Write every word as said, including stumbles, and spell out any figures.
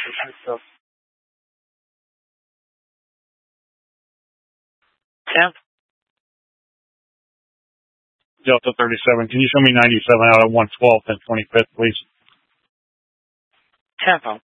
Temp. Delta thirty-seven, can you show me ninety-seven out of one twelfth and twenty-fifth, please? Tempo.